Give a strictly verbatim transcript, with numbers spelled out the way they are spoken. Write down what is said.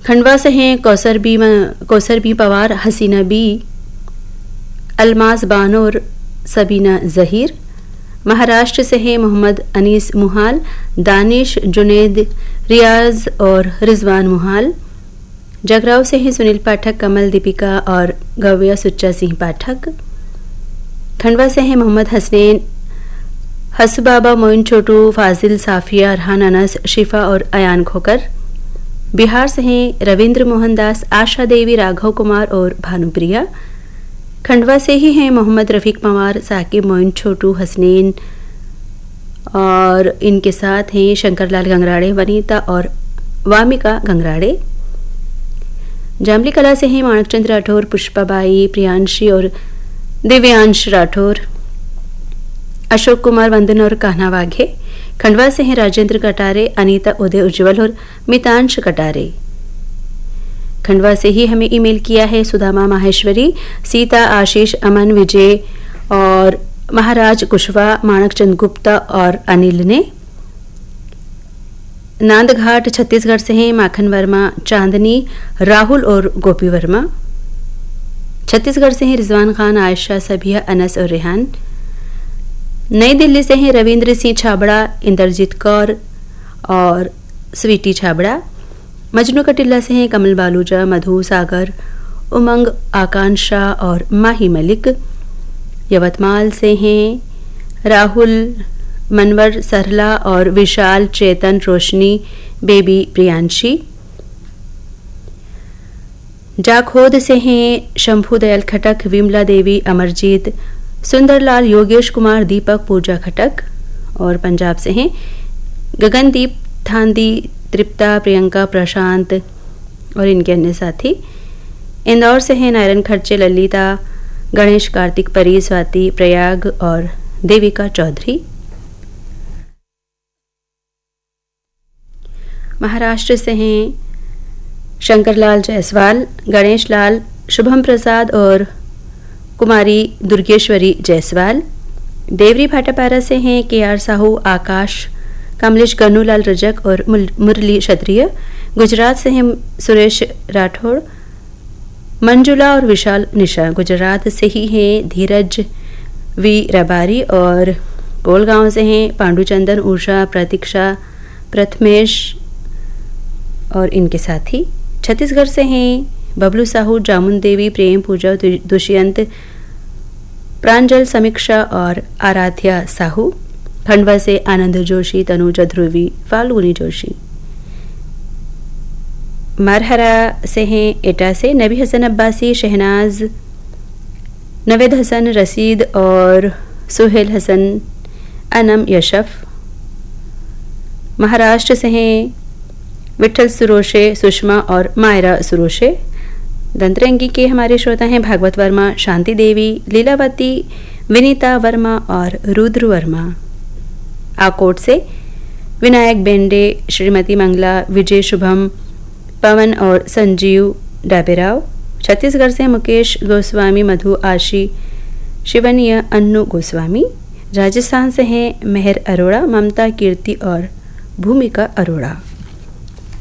खंडवा से हैं Kausar B Kausar B Pawar, हसीना B, Almaz बानोर, Sabina Zaheer. Maharashtra से हैं मोहम्मद अनीस मुहाल, दानिश, जुनेद, रियाज और रिजवान मुहाल। जगराव से हैं सुनील पाठक, कमल, दीपिका और गव्या सुच्चा सिंह पाठक। खंडवा से हैं मोहम्मद हसनैन, हसबाबा, मोइन छोटू, फाजिल, साफिया, अरहान, अनस, शिफा और अयान खोकर। बिहार से हैं रविंद्र मोहन दास, आशा देवी, राघव कुमार और भानुप्रिया। खंडवा से ही हैं मोहम्मद रफ़ीक पंवार, साकिब, मोइन छोटू, हसनैन और इनके साथ हैं शंकरलाल गंगराड़े, वनीता और वामिका गंगराड़े। जामली कला से हैं माणकचंद राठौर, पुष्पाबाई, प्रियांशी और दिव्यांश राठौर। अशोक कुमार, वंदन और कान्हा वाघे। खंडवा से हैं राजेंद्र कटारे, अनीता, उदय उज्ज्वल और मितांश कटारे। खंडवा से ही हमें ईमेल किया है सुदामा माहेश्वरी, सीता, आशीष, अमन, विजय और महाराज कुशवाहा, माणकचंद गुप्ता और अनिल ने। नांदघाट छत्तीसगढ़ से हैं माखन वर्मा, चांदनी, राहुल और गोपी वर्मा। छत्तीसगढ़ से हैं रिजवान खान, आयशा, सबिया, अनस और रेहान। नई दिल्ली से हैं रविंद्र सिंह छाबड़ा, इंद्रजीत कौर और स्वीटी छाबड़ा। मजनू कटिल्ला से हैं कमल बालूजा, मधु, सागर, उमंग, आकांक्षा और माही मलिक। यवतमाल से हैं राहुल, मनवर, सरला और विशाल, चेतन, रोशनी, बेबी, प्रियांशी। जाखोद से हैं शंभू दयाल खटक, विमला देवी, अमरजीत, सुंदरलाल, योगेश कुमार, दीपक, पूजा खटक। और पंजाब से हैं गगनदीप, थांदी, तृप्ता, प्रियंका, प्रशांत और इनके अन्य साथी। इंदौर से हैं नारायण खर्चे, ललिता, गणेश, कार्तिक, परी, स्वाति, प्रयाग और देविका चौधरी। महाराष्ट्र से हैं शंकरलाल जायसवाल, गणेश लाल, शुभम प्रसाद और कुमारी दुर्गेश्वरी जायसवाल। देवरी भाटापारा से हैं के आर साहू, आकाश, कमलेश, गन्नूलाल रजक और मुरली क्षत्रिय। गुजरात से हैं सुरेश राठौड़, मंजुला और विशाल निशा। गुजरात से ही हैं धीरज वी रबारी और कोलगांव से हैं पांडुचंदन, उषा, प्रतीक्षा, प्रथमेश और इनके साथी। छत्तीसगढ़ से हैं बबलू साहू, जामुन देवी, प्रेम, पूजा, दुष्यंत, प्रांजल, समीक्षा और आराध्या साहू। खंडवा से आनंद जोशी, तनुजा, ध्रुवी, फाल्गुनी जोशी। मरहरा से हैं एटा से नबी हसन अब्बासी, शहनाज, नवेद हसन, रसीद और सुहेल हसन, अनम, यशफ। महाराष्ट्र से हैं विठल सुरोशे, सुषमा और मायरा सुरोशे। दंतरंगी के हमारे श्रोता हैं भागवत वर्मा, शांति देवी, लीलावती, विनीता वर्मा और रुद्र वर्मा। आकोट से विनायक बेंडे, श्रीमती मंगला, विजय, शुभम, पवन और संजीव डाबेराव। छत्तीसगढ़ से मुकेश गोस्वामी, मधु, आशी, शिवनिया, अन्नू गोस्वामी। राजस्थान से हैं मेहर अरोड़ा, ममता, कीर्ति और भूमिका अरोड़ा।